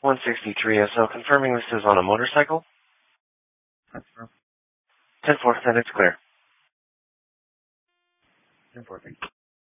163 SL, confirming this is on a motorcycle. Confirm. 10-4, then it's clear. 10-4, thank you.